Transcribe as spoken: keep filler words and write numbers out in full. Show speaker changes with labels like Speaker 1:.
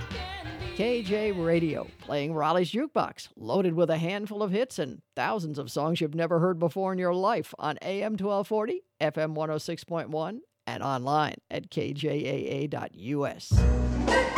Speaker 1: K J Radio, playing Raleigh's Jukebox, loaded with a handful of hits and thousands of songs you've never heard before in your life on A M twelve forty, F M one oh six point one, and online at K J A A dot U S.